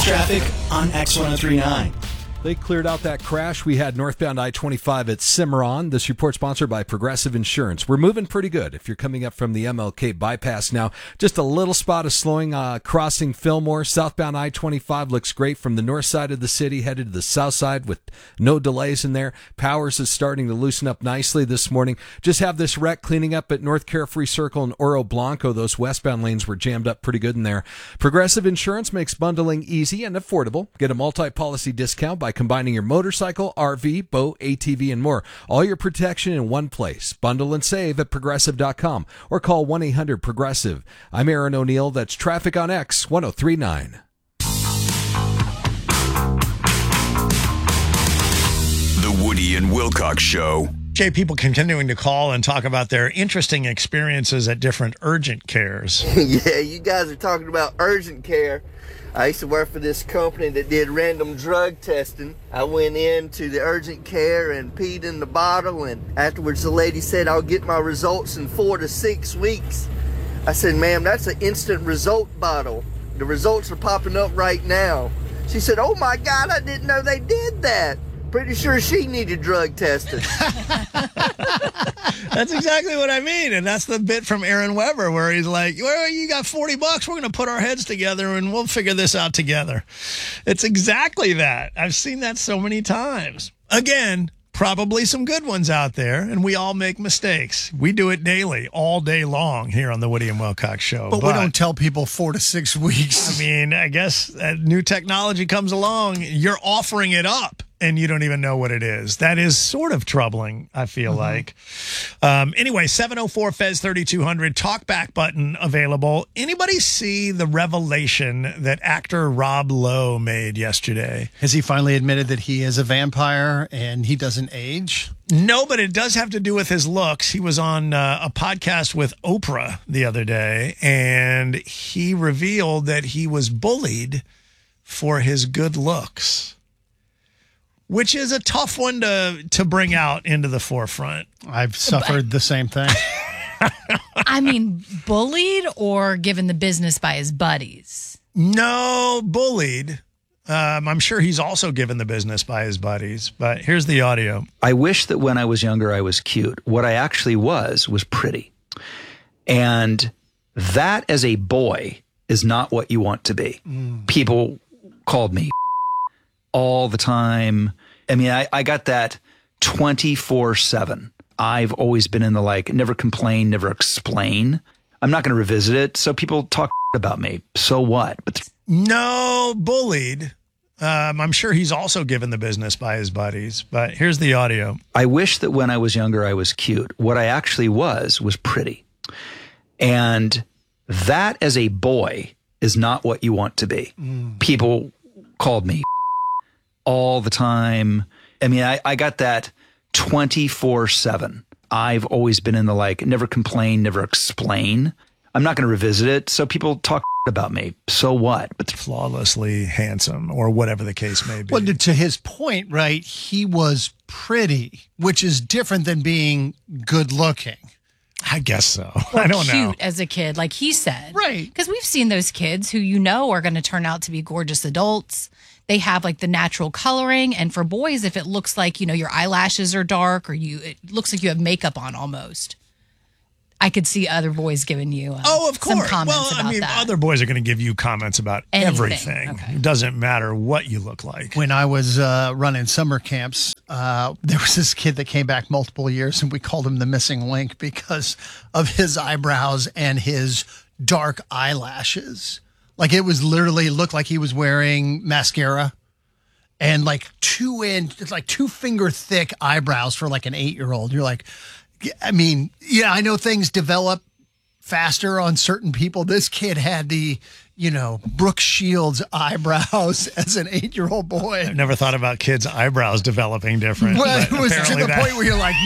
traffic on X1039. They cleared out that crash we had northbound I-25 at Cimarron. This report sponsored by Progressive Insurance. We're moving pretty good if you're coming up from the MLK bypass now. Just a little spot of slowing crossing Fillmore. Southbound I-25 looks great from the north side of the city headed to the south side with no delays in there. Powers is starting to loosen up nicely this morning. Just have this wreck cleaning up at North Carefree Circle and Oro Blanco. Those westbound lanes were jammed up pretty good in there. Progressive Insurance makes bundling easy and affordable. Get a multi-policy discount by combining your motorcycle, RV, boat, ATV, and more. All your protection in one place. Bundle and save at Progressive.com or call 1-800-PROGRESSIVE. I'm Aaron O'Neill. That's Traffic on X 1039. The Woody and Wilcox Show. Jay, people continuing to call and talk about their interesting experiences at different urgent cares. Yeah, you guys are talking about urgent care. I used to work for this company that did random drug testing. I went into the urgent care and peed in the bottle, and afterwards the lady said, I'll get my results in 4 to 6 weeks. I said, ma'am, that's an instant result bottle. The results are popping up right now. She said, oh my God, I didn't know they did that. Pretty sure she needed drug tested. That's exactly what I mean. And that's the bit from Aaron Weber where he's like, well, you got $40. We're going to put our heads together and we'll figure this out together. It's exactly that. I've seen that so many times. Again, probably some good ones out there, and we all make mistakes. We do it daily, all day long here on the Woody and Wilcox Show. But we don't tell people 4 to 6 weeks. I mean, I guess new technology comes along. You're offering it up, and you don't even know what it is. That is sort of troubling, I feel like. Anyway, 704-FEZ-3200, talkback button available. Anybody see the revelation that actor Rob Lowe made yesterday? Has he finally admitted that he is a vampire and he doesn't age? No, but it does have to do with his looks. He was on a podcast with Oprah the other day, and he revealed that he was bullied for his good looks, which is a tough one to bring out into the forefront. I've suffered the same thing. I mean, bullied or given the business by his buddies? No, bullied. I'm sure he's also given the business by his buddies, but here's the audio. I wish that when I was younger, I was cute. What I actually was pretty. And that as a boy is not what you want to be. People called me all the time. I mean, I got that 24/7. I've always been in the never complain, never explain. I'm not going to revisit it. So people talk about me. So what? But no, bullied. I'm sure he's also given the business by his buddies, but here's the audio. I wish that when I was younger, I was cute. What I actually was pretty. And that as a boy is not what you want to be. People called me all the time. I mean, I got that 24/7. I've always been in the never complain, never explain. I'm not going to revisit it. So people talk about me. So what? But flawlessly handsome or whatever the case may be. Well, to his point, right, he was pretty, which is different than being good looking. I guess so. Or I don't know. Cute as a kid, like he said. Right. Because we've seen those kids who are going to turn out to be gorgeous adults. They have the natural coloring. And for boys, if it looks like, your eyelashes are dark or it looks like you have makeup on almost. I could see other boys giving you of course. some comments about that. Other boys are going to give you comments about everything. Okay. It doesn't matter what you look like. When I was running summer camps, there was this kid that came back multiple years, and we called him the missing link because of his eyebrows and his dark eyelashes. It was literally looked like he was wearing mascara and 2 finger thick eyebrows for an 8-year-old. You're like, I mean, yeah, I know things develop faster on certain people. This kid had the, Brooke Shields eyebrows as an 8-year-old boy. I've never thought about kids' eyebrows developing different. Well, it was to the point where you're like,